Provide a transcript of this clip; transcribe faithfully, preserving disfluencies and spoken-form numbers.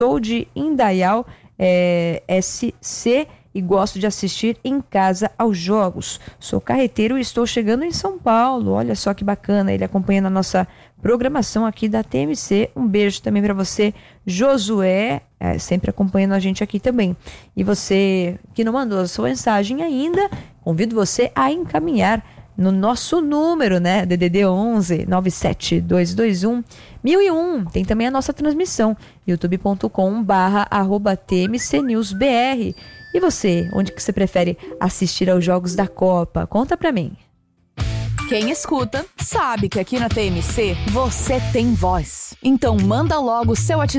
Sou de Indaial, é, S C, e gosto de assistir em casa aos jogos. Sou carreteiro e estou chegando em São Paulo. Olha só que bacana, ele acompanhando a nossa programação aqui da T M C. Um beijo também para você, Josué, é, sempre acompanhando a gente aqui também. E você que não mandou a sua mensagem ainda, convido você a encaminhar no nosso número, né? D D D onze nove sete dois dois um mil e um. Tem também a nossa transmissão, youtube ponto com barra arroba T M C News B R. E você, onde que você prefere assistir aos jogos da Copa? Conta pra mim. Quem escuta sabe que aqui na T M C você tem voz. Então manda logo o seu WhatsApp